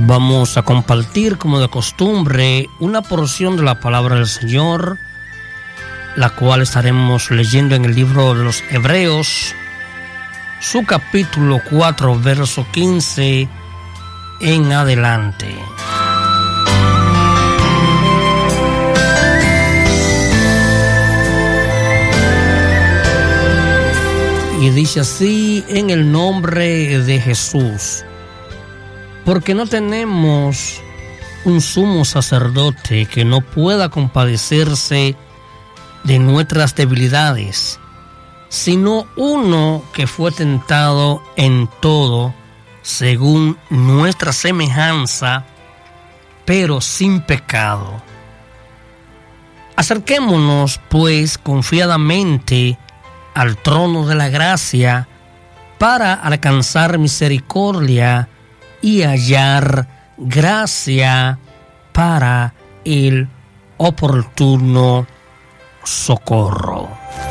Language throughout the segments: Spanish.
Vamos a compartir, como de costumbre, una porción de la palabra del Señor, la cual estaremos leyendo en el libro de los Hebreos, su capítulo 4, verso 15 en adelante. Y dice así: en el nombre de Jesús, porque no tenemos un sumo sacerdote que no pueda compadecerse de nuestras debilidades, sino uno que fue tentado en todo según nuestra semejanza, pero sin pecado. Acerquémonos, pues, confiadamente al trono de la gracia para alcanzar misericordia y hallar gracia para el oportuno socorro.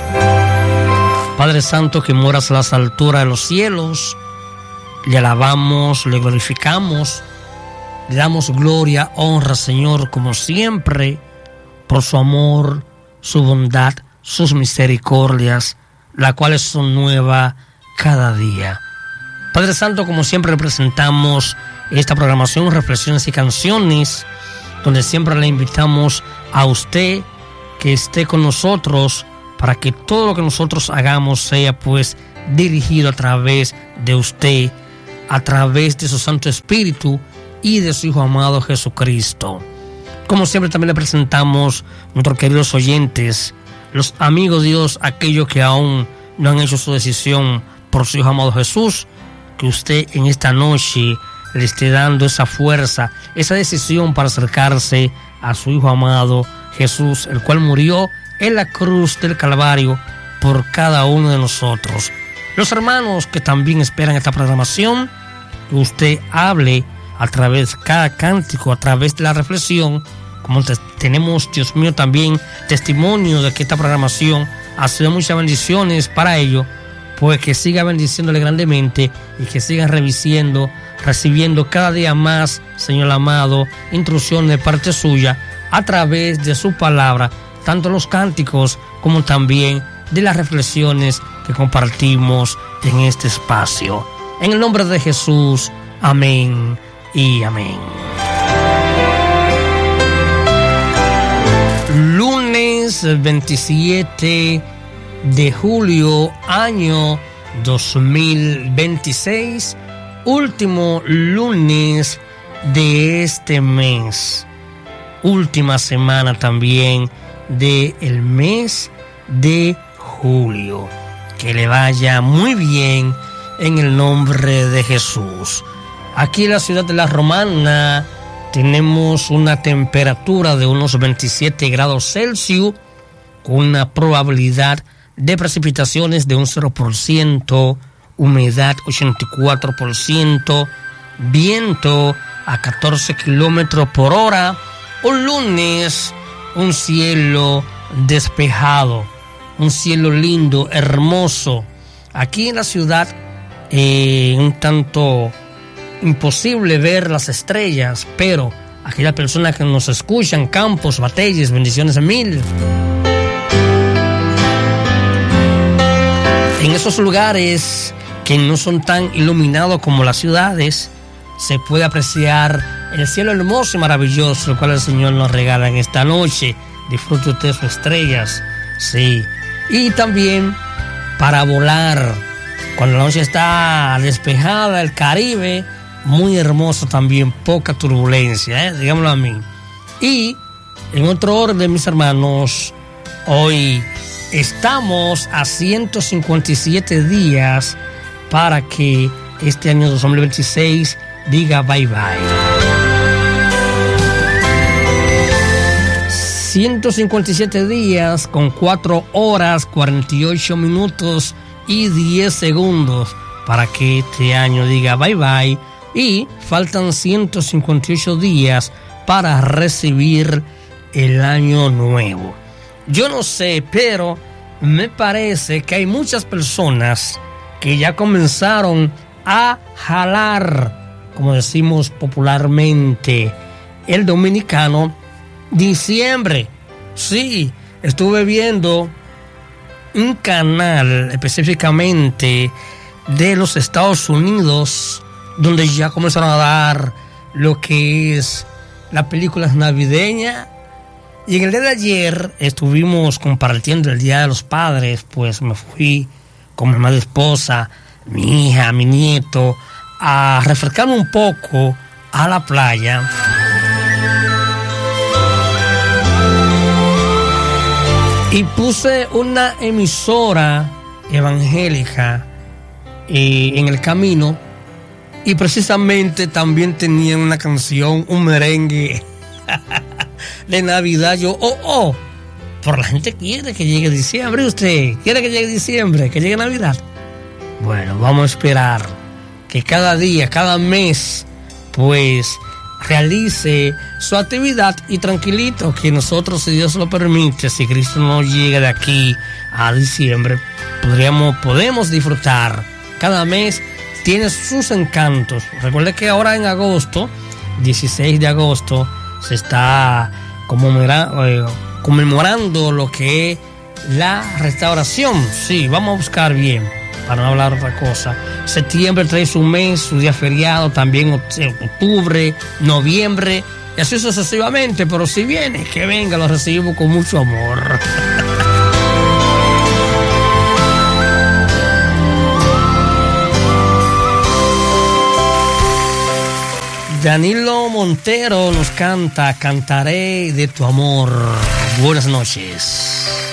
Padre Santo, que moras a las alturas de los cielos, le alabamos, le glorificamos, le damos gloria, honra, Señor, como siempre, por su amor, su bondad, sus misericordias, las cuales son nuevas cada día. Padre Santo, como siempre, le presentamos esta programación, reflexiones y canciones, donde siempre le invitamos a usted que esté con nosotros para que todo lo que nosotros hagamos sea pues dirigido a través de usted, a través de su Santo Espíritu y de su Hijo amado Jesucristo. Como siempre, también le presentamos a nuestros queridos oyentes, los amigos de Dios, aquellos que aún no han hecho su decisión por su Hijo amado Jesús, que usted en esta noche le esté dando esa fuerza, esa decisión para acercarse a su Hijo amado Jesús, el cual murió en la cruz del Calvario por cada uno de nosotros. Los hermanos que también esperan esta programación, que usted hable a través de cada cántico, a través de la reflexión, como tenemos, Dios mío, también testimonio de que esta programación ha sido muchas bendiciones para ellos, pues que siga bendiciéndole grandemente y que sigan recibiendo cada día más, Señor amado, instrucción de parte suya a través de su palabra, tanto los cánticos como también de las reflexiones que compartimos en este espacio. En el nombre de Jesús, amén y amén. Lunes 27 de julio, año 2026, último lunes de este mes, última semana también del mes de julio. Que le vaya muy bien en el nombre de Jesús. Aquí en la ciudad de La Romana tenemos una temperatura de unos 27 grados Celsius, con una probabilidad de precipitaciones de un 0%, humedad 84%, viento a 14 kilómetros por hora. Un lunes, un cielo despejado, un cielo lindo, hermoso. Aquí en la ciudad, un tanto imposible ver las estrellas, pero aquellas personas que nos escuchan, Campos, Batelles, bendiciones a mil. En esos lugares que no son tan iluminados como las ciudades, se puede apreciar el cielo hermoso y maravilloso, el cual el Señor nos regala en esta noche. Disfrute usted de sus estrellas, sí. Y también para volar, cuando la noche está despejada, el Caribe, muy hermoso también, poca turbulencia, digámoslo a mí. Y en otro orden, mis hermanos, hoy estamos a 157 días para que este año 2026 diga bye bye. 157 días con 4 horas, 48 minutos y 10 segundos para que este año diga bye bye. Y faltan 158 días para recibir el año nuevo. Yo no sé, pero me parece que hay muchas personas que ya comenzaron a jalar como decimos popularmente el dominicano, diciembre. Sí, estuve viendo un canal específicamente de los Estados Unidos donde ya comenzaron a dar lo que es las películas navideñas. Y en el día de ayer estuvimos compartiendo el Día de los Padres, pues me fui con mi madre esposa, mi hija, mi nieto, a refrescarme un poco a la playa. Y puse una emisora evangélica en el camino, y precisamente también tenían una canción, un merengue de Navidad. Yo, pero la gente quiere que llegue diciembre. ¿Usted quiere que llegue diciembre, que llegue Navidad? Bueno, vamos a esperar que cada día, cada mes, pues realice su actividad, y tranquilito que nosotros, si Dios lo permite, si Cristo no llega de aquí a diciembre, podemos disfrutar. Cada mes tiene sus encantos. Recuerde que ahora en agosto, 16 de agosto, se está conmemorando lo que es la restauración. Sí, vamos a buscar bien, para no hablar otra cosa. Septiembre trae su mes, su día feriado, también octubre, noviembre, y así sucesivamente. Pero si viene, que venga, lo recibimos con mucho amor. Danilo Montero nos canta Cantaré de tu amor. Buenas noches.